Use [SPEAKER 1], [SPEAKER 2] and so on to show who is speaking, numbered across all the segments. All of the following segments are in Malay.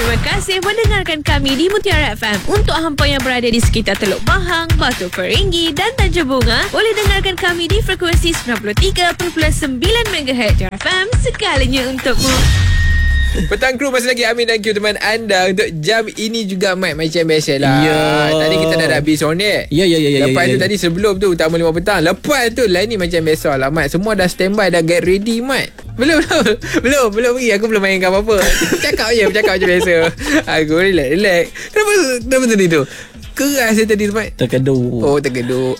[SPEAKER 1] Terima kasih mendengarkan kami di Mutiara FM. Untuk hampa yang berada di sekitar Teluk Bahang, Batu Ferringhi dan Tanjung Bunga, boleh dengarkan kami di frekuensi 93.9 MHz Mutiara FM, segalanya untukmu.
[SPEAKER 2] Petang kru masih lagi Amin dan Q teman anda untuk jam ini juga Mat, macam biasa lah. Tadi kita dah habis on ni. Lepas tu tadi sebelum tu utama 5 petang. Lepas tu lah ni macam biasa lah Mat. Semua dah standby, dah get ready Mat. Belum pergi. Aku belum mainkan apa-apa. Bercakap macam biasa. Aku relax. Kenapa tadi tu? Keras saya tadi tu Mat.
[SPEAKER 3] Terkeduh.
[SPEAKER 2] Oh terkeduh.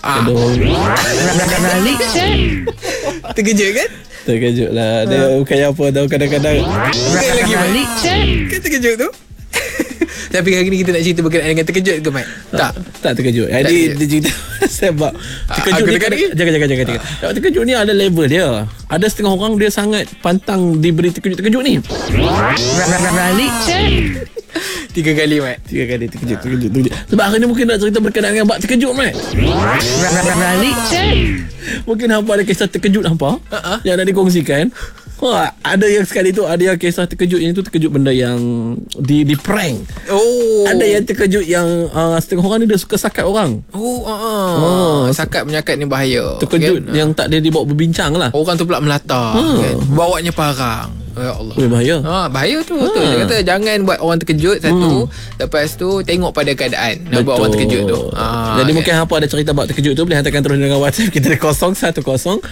[SPEAKER 2] Terkejut kan?
[SPEAKER 3] Terkejut lah. Dia bukan apa tau. Kadang-kadang
[SPEAKER 2] lagi balik kan terkejut tu. Tapi hari ni kita nak cerita berkenaan dengan terkejut ke Mat?
[SPEAKER 3] Tak terkejut. Jadi dia cerita sebab terkejut ni jangan. Terkejut ni ada level dia. Ada setengah orang dia sangat pantang diberi terkejut ni.
[SPEAKER 1] Balik
[SPEAKER 2] 3 kali Mat.
[SPEAKER 3] 3 kali terkejut. Sebab hari ni mungkin nak cerita berkenaan dengan bab terkejut Mat.
[SPEAKER 1] balik
[SPEAKER 3] Mungkin hampa ada kisah terkejut hampa yang nak dikongsikan. Ada yang sekali tu, ada yang kisah terkejut yang tu terkejut benda yang di prank. Ada yang terkejut yang setengah orang ni dia suka sakat orang.
[SPEAKER 2] Sakat menyakat ni bahaya.
[SPEAKER 3] Terkejut kan? Yang tak dia dibawa berbincang lah.
[SPEAKER 2] Orang tu pula melata kan? Bawanya parang. Ya Allah.
[SPEAKER 3] Bahaya.
[SPEAKER 2] Bahaya tu. Dia kata jangan buat orang terkejut satu. Lepas tu tengok pada keadaan nak buat orang terkejut tu.
[SPEAKER 3] Jadi mungkin hampa ada cerita bab terkejut tu, boleh hantarkan terus dengan WhatsApp kita di 010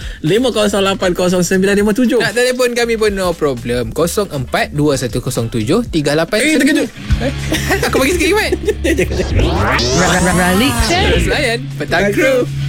[SPEAKER 3] 5080957.
[SPEAKER 2] Nak telefon kami pun no problem. 04210738.
[SPEAKER 3] Terkejut.
[SPEAKER 2] Aku bagi sekali Mat.
[SPEAKER 1] balik
[SPEAKER 2] Terus layan Petang Kru.